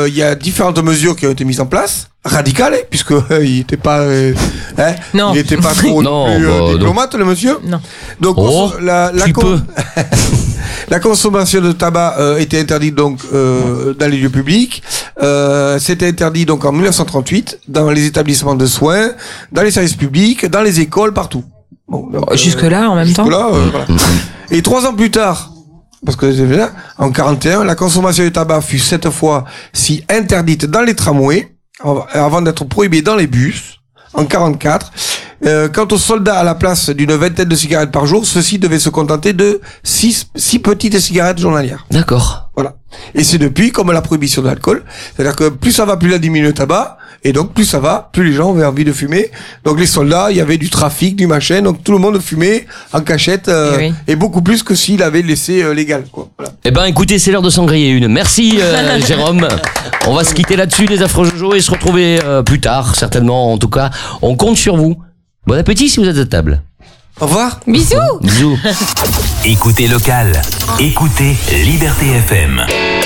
il y a différentes mesures qui ont été mises en place, radicales, puisque il n'était pas, Non. il était pas trop diplomate, le monsieur. Non. Donc la consommation de tabac était interdite donc dans les lieux publics. C'était interdit donc en 1938 dans les établissements de soins, dans les services publics, dans les écoles, partout. Bon, donc, jusque-là, en même temps. voilà. Et 3 ans plus tard, parce que en 41, la consommation de tabac fut cette fois-ci interdite dans les tramways, avant d'être prohibée dans les bus. En 44, quant aux soldats, à la place d'une vingtaine de cigarettes par jour, ceux-ci devaient se contenter de 6 petites cigarettes journalières. D'accord. Voilà. Et c'est depuis, comme la prohibition de l'alcool, c'est-à-dire que plus ça va, plus la diminue le tabac, et donc plus ça va, plus les gens ont envie de fumer. Donc les soldats, il y avait du trafic, du machin, donc tout le monde fumait en cachette, et beaucoup plus que s'il avait laissé légal, quoi. Voilà. Eh ben, écoutez, c'est l'heure de s'en griller une. Merci, Jérôme. On va se quitter là-dessus, les affreux Jojo, et se retrouver plus tard, certainement. En tout cas, on compte sur vous. Bon appétit si vous êtes à table. Au revoir. Bisous. Bisous. Écoutez local. Écoutez Liberté FM.